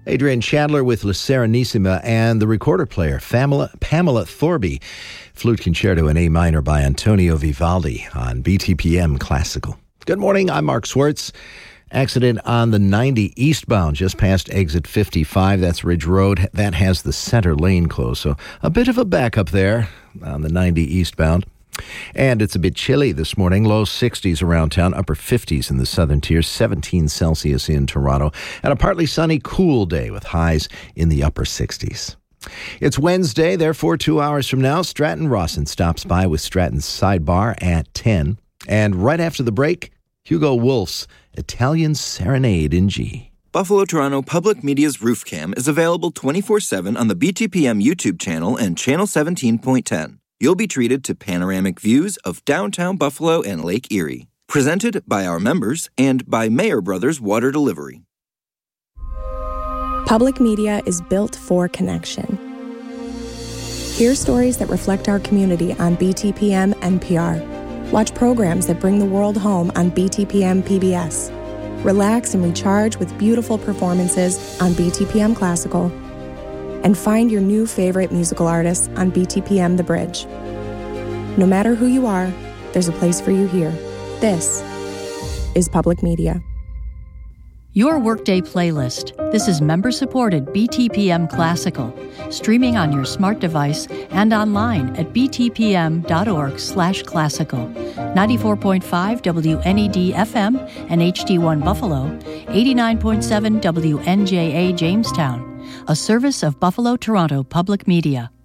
Adrian Chandler with La Serenissima and the recorder player, Pamela Thorby. Flute Concerto in A minor by Antonio Vivaldi on BTPM Classical. Good morning, I'm Mark Swartz. Accident on the 90 eastbound, just past exit 55. That's Ridge Road. That has the center lane closed, so a bit of a backup there on the 90 eastbound. And it's a bit chilly this morning. Low 60s around town, upper 50s in the southern tiers, 17 Celsius in Toronto, and a partly sunny, cool day with highs in the upper 60s. It's Wednesday, therefore 2 hours from now, Stratton Rawson stops by with Stratton's Sidebar at 10. And right after the break, Hugo Wolf's Italian Serenade in G. Buffalo Toronto Public Media's Roof Cam is available 24/7 on the BTPM YouTube channel and Channel 17.10. You'll be treated to panoramic views of downtown Buffalo and Lake Erie. Presented by our members and by Mayer Brothers Water Delivery. Public media is built for connection. Hear stories that reflect our community on BTPM NPR. Watch programs that bring the world home on BTPM PBS. Relax and recharge with beautiful performances on BTPM Classical. And find your new favorite musical artists on BTPM The Bridge. No matter who you are, there's a place for you here. This is Public Media. Your Workday playlist. This is member-supported BTPM Classical, streaming on your smart device and online at btpm.org/classical. 94.5 WNED FM and HD1 Buffalo, 89.7 WNJA Jamestown, a service of Buffalo Toronto Public Media.